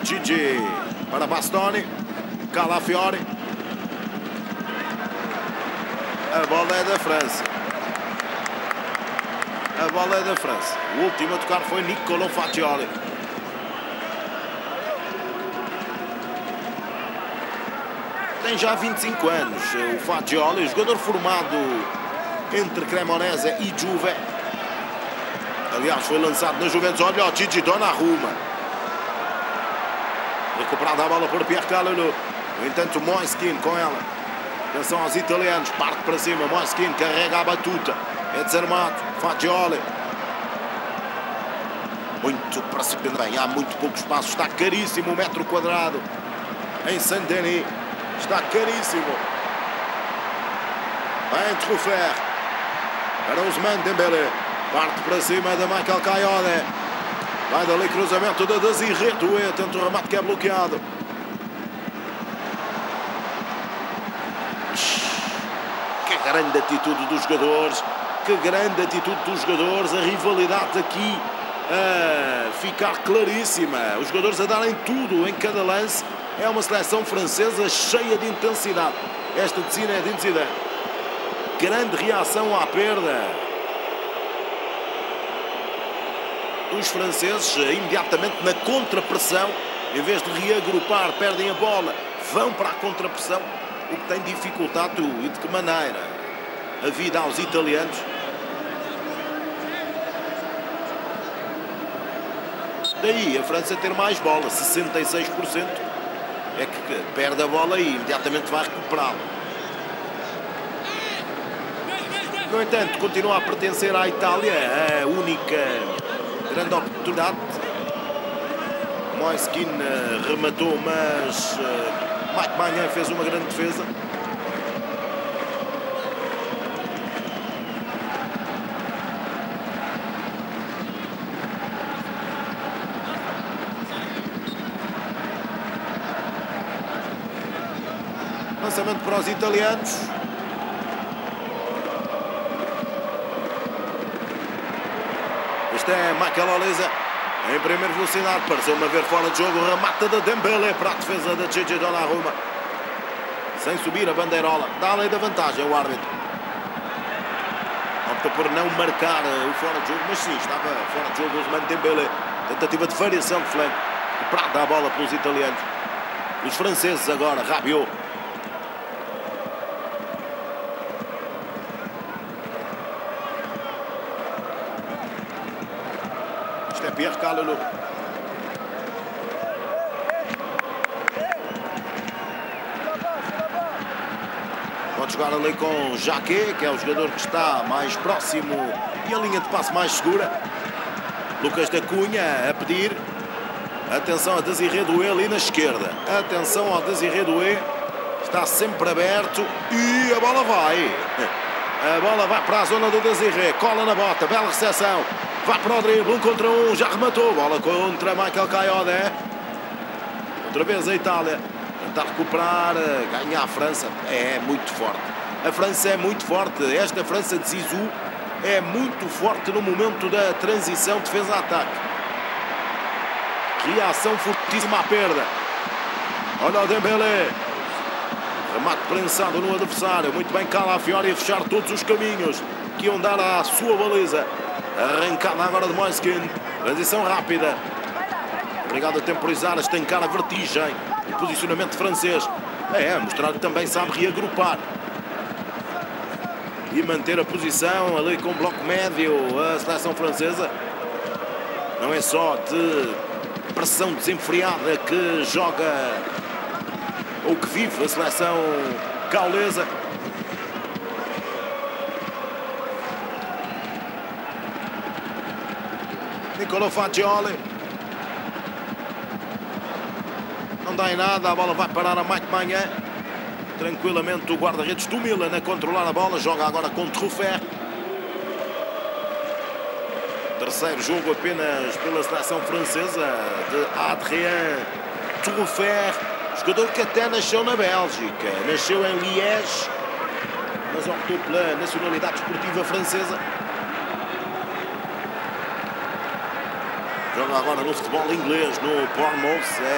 Gigi para Bastoni. Calafiori. A bola é da França. A bola é da França. O último a tocar foi Niccolò Fagioli. Tem já 25 anos o Fagioli, jogador formado entre Cremonese e Juve. Aliás, foi lançado na Juventus. Olha o Gigi Donnarumma. Recuperada a bola por Pierre Calulu. No entanto, Moiskin com ela. Atenção aos italianos. Parte para cima. Moiskin carrega a batuta. É desarmado. Fagioli. Muito para cima. Bem, há muito pouco espaço. Está caríssimo o metro quadrado em Saint-Denis. Está caríssimo. Vem Truffert. Para Ousmane Dembélé. Parte para cima da Michael Kayode. Vai dali cruzamento da Desiré Doué. Tenta o remate que é bloqueado. Que grande atitude dos jogadores. Que grande atitude dos jogadores. A rivalidade aqui a ficar claríssima. Os jogadores a darem tudo em cada lance. É uma seleção francesa cheia de intensidade. Esta de Zinedine Zidane. Grande reação à perda dos franceses, imediatamente na contrapressão. Em vez de reagrupar, perdem a bola, vão para a contrapressão, o que tem dificultado e de que maneira a vida aos italianos. Daí a França ter mais bola, 66%. É que perde a bola e imediatamente vai recuperá-la. No entanto, continua a pertencer à Itália, a única grande oportunidade. Moiskin rematou, mas Mike Maignan fez uma grande defesa. Lançamento para os italianos. Este é Michael Olise em primeira velocidade. Pareceu-me haver fora de jogo. Remata de Dembélé para a defesa de Gigi Donnarumma. Sem subir a bandeirola. Dá a lei da vantagem ao árbitro. Opta por não marcar o fora de jogo. Mas sim, estava fora de jogo o Ousmane Dembélé. Tentativa de variação de flanco. Recuperada a bola pelos italianos. Os franceses agora. Rabiot. Este é Pierre Calulu. Pode jogar ali com Jacquet, que é o jogador que está mais próximo e a linha de passe mais segura. Lucas da Cunha a pedir. Atenção a Desiré Doué ali na esquerda. Atenção ao Desiré Doué. Está sempre aberto e a bola vai. A bola vai para a zona do Desiré. Cola na bota. Bela recepção. Vai para o drible, 1 contra 1, já rematou. Bola contra Michael Kayode. Outra vez a Itália. Tentar recuperar, ganha a França. É muito forte. A França é muito forte. Esta França de Zizou é muito forte no momento da transição defesa-ataque. Reação fortíssima à perda. Olha o Dembélé. Remate prensado no adversário. Muito bem, Calafiori a fechar todos os caminhos que iam dar à sua baliza. Arrancada agora de Moiskin. Transição rápida. Obrigado a temporizar, a estancar a vertigem. O posicionamento francês. Mostrar que também sabe reagrupar. E manter a posição ali com o bloco médio. A seleção francesa. Não é só de pressão desenfreada que joga ou que vive a seleção gaulesa. Niccolò Fagioli. Não dá em nada, a bola vai parar a Mike Maignan. Tranquilamente o guarda-redes do Milan a controlar a bola. Joga agora com Truffert. Terceiro jogo apenas pela seleção francesa de Adrien Truffert. Jogador que até nasceu na Bélgica. Nasceu em Liège, mas optou pela nacionalidade esportiva francesa. Joga agora no futebol inglês, no Bournemouth.